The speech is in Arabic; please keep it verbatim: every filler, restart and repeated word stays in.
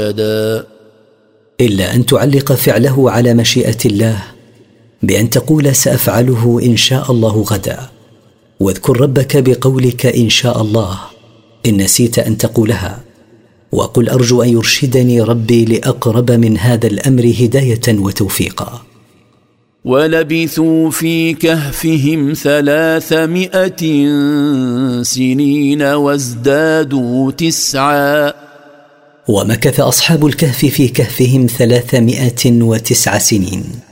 إلا أن تعلق فعله على مشيئة الله بأن تقول سأفعله إن شاء الله غدا، واذكر ربك بقولك إن شاء الله إن نسيت أن تقولها، وقل أرجو أن يرشدني ربي لأقرب من هذا الأمر هداية وتوفيقا. ولبثوا في كهفهم ثلاثمائة سنين وازدادوا تسعا. ومكث أصحاب الكهف في كهفهم ثلاثمائة وتسع سنين.